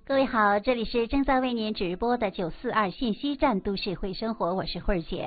各位好，这里是正在为您直播的942信息站都市会生活，我是慧儿姐。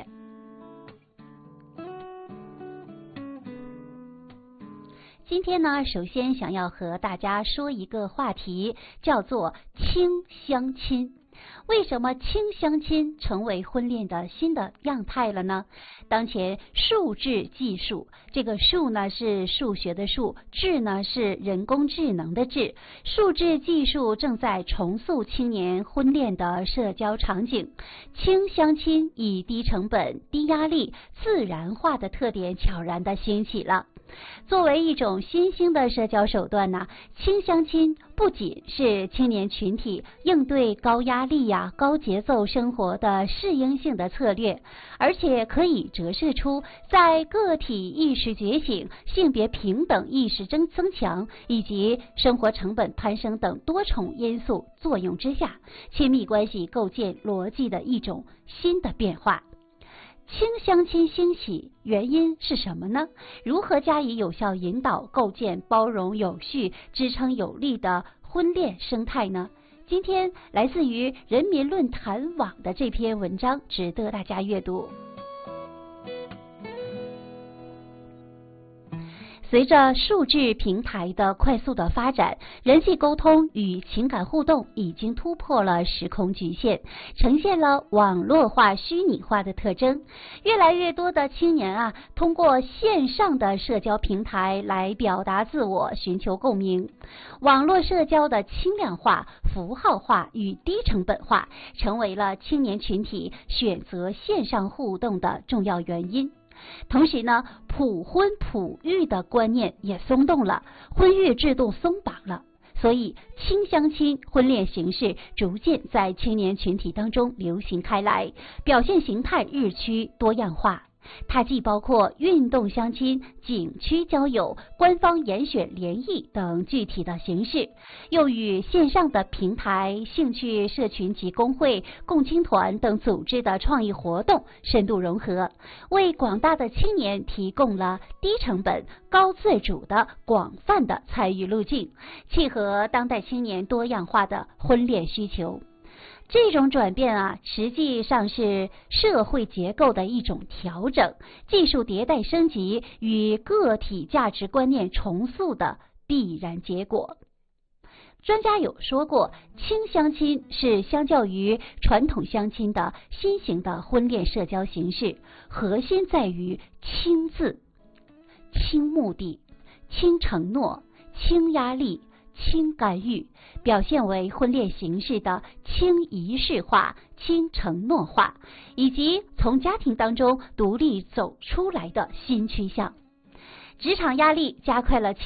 今天呢，首先想要和大家说一个话题，叫做轻相亲。为什么轻相亲成为婚恋的新的样态了呢？当前数智技术，这个数呢是数学的数，智呢是人工智能的智，数智技术正在重塑青年婚恋的社交场景。轻相亲以低成本、低压力、自然化的特点悄然地兴起了。作为一种新兴的社交手段呢，轻相亲不仅是青年群体应对高压力高节奏生活的适应性的策略，而且可以折射出在个体意识觉醒、性别平等意识增强以及生活成本攀升等多重因素作用之下，亲密关系构建逻辑的一种新的变化。轻相亲兴起原因是什么呢？如何加以有效引导，构建包容有序、支撑有力的婚恋生态呢？今天来自于人民论坛网的这篇文章值得大家阅读。随着数字平台的快速的发展，人际沟通与情感互动已经突破了时空局限，呈现了网络化、虚拟化的特征。越来越多的青年通过线上的社交平台来表达自我，寻求共鸣。网络社交的轻量化、符号化与低成本化，成为了青年群体选择线上互动的重要原因。同时呢，普婚普育的观念也松动了，婚育制度松绑了，所以轻相亲婚恋形式逐渐在青年群体当中流行开来，表现形态日趋多样化。它既包括运动相亲、景区交友、官方严选联谊等具体的形式，又与线上的平台、兴趣社群及工会、共青团等组织的创意活动深度融合，为广大的青年提供了低成本、高自主的广泛的参与路径，契合当代青年多样化的婚恋需求。这种转变实际上是社会结构的一种调整，技术迭代升级与个体价值观念重塑的必然结果。专家有说过，轻相亲是相较于传统相亲的新型的婚恋社交形式，核心在于轻字、轻目的、轻承诺、轻压力、轻干预，表现为婚恋形式的轻仪式化、轻承诺化，以及从家庭当中独立走出来的新趋向。职场压力加快了青